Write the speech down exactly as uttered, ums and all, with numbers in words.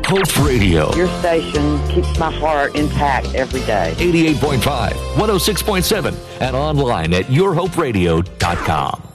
Hope Radio. Your station keeps my heart intact every day. eighty-eight point five, one oh six point seven, and online at your hope radio dot com.